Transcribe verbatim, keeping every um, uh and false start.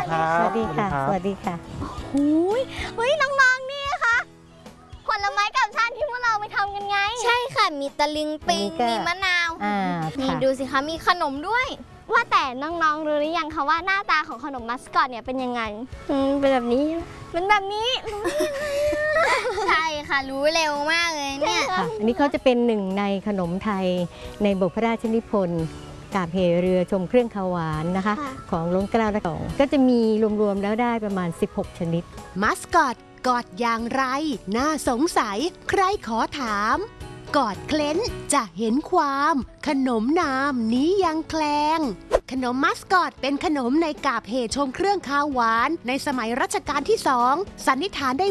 ครับสวัสดีค่ะสวัสดีค่ะหูยเฮ้ยน้องๆนี่ค่ะผลไม้กับชาติที่พวกเราไปทำกันไงใช่ค่ะมีตะลิงปิงมีมะนาวอ่านี่ค่ะดูสิคะมีขนมด้วยว่าแต่น้องๆรู้หรือยังคะว่าหน้าตาของขนมมัสคอตเนี่ยเป็นยังไงอืมเป็นแบบนี้เป็นแบบนี้ใช่ค่ะรู้เร็วมากเลยเนี่ยค่ะอันนี้เขาจะเป็นหนึ่งในขนมไทยในบทพระราชนิพนธ์กาบเหเรือชมเครื่องขาวหวานนะคะค่ะของล้นเกล้ารัชกาลที่สองก็จะมีรวมๆแล้วได้ประมาณสิบหกชนิดมัสคอตกอดอย่างไร น่าสงสัย ใครขอถาม กอดเคล้นจะเห็นความ ขนมนามนี้ยังแคลง ขนมมัสคอตเป็นขนมในกาบเหชมเครื่องคาวหวาน ในสมัยรัชกาลที่สองสันนิษฐานได้